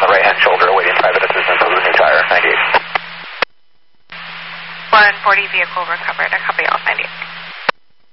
the right-hand shoulder awaiting private assistance with a new tire, 98. 140 vehicle recovered. I copy all 98.